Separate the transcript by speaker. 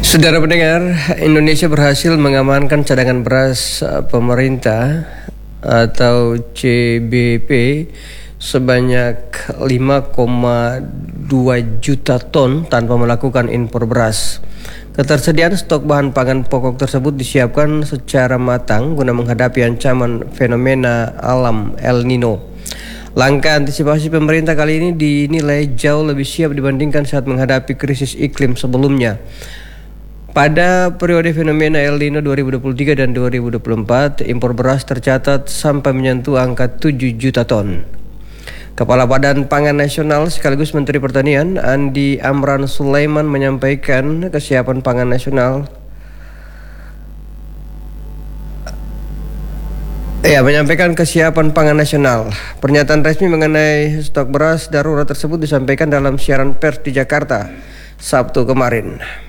Speaker 1: Saudara pendengar, Indonesia berhasil mengamankan cadangan beras pemerintah atau CBP sebanyak 5,2 juta ton tanpa melakukan impor beras. Ketersediaan stok bahan pangan pokok tersebut disiapkan secara matang guna menghadapi ancaman fenomena alam El Nino. Langkah antisipasi pemerintah kali ini dinilai jauh lebih siap dibandingkan saat menghadapi krisis iklim sebelumnya. Pada periode fenomena El Nino 2023 dan 2024, impor beras tercatat sampai menyentuh angka 7 juta ton. Kepala Badan Pangan Nasional sekaligus Menteri Pertanian Andi Amran Sulaiman menyampaikan kesiapan pangan nasional Pernyataan resmi mengenai stok beras darurat tersebut disampaikan dalam siaran pers di Jakarta Sabtu kemarin.